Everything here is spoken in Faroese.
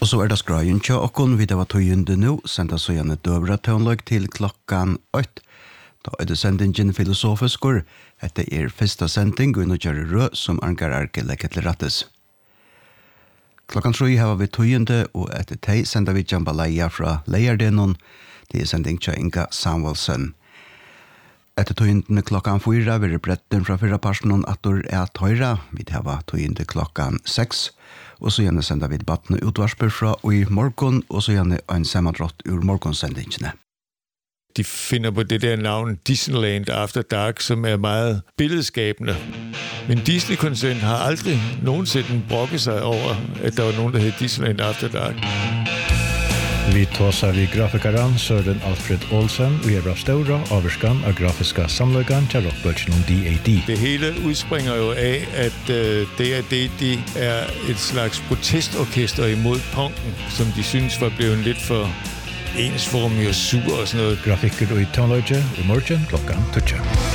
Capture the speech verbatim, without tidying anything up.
Og så er det skrajen tja okkon, vi det var tøyende nå, senda så gjerne døvra tøvnløg til klokkan åtte. Da er det sendingen filosofiskur, etter er første sending, og nødgjøre rød, som angar arke lekkert til rattes. Klokkan tre har vi tøyende, og etter teg sender vi jambalaya fra Leierdenon, det er sending tja Inga Samuelsen. Etter tøyende klokkan fyra, vi er bretten fra fyrra personen at du er tøyra, vi har tøyende klokkan seks, og så gjerne sender vi debattene utvarsper fra og i morgen, og så gjerne en sammandrott ur morgonsendingene. De finder på det der navn Disneyland After Dark, som er meget billedskabende. Men Disney-koncernen har aldrig nogensinde brokket sig over, at der var nogen, der hed Disneyland After Dark. Vi tåsar vi grafikaran Søren Alfred Olsen, og er stora averskan av grafiska samløgan til rockbøtjen om D A D. Det hele udspringer jo af, at uh, D A D de er et slags protestorkester imod punken, som de synes var blevet lidt for ensformig og sur og sådan noget. Grafikker og i tonløgje i morgen klokkan tøtje.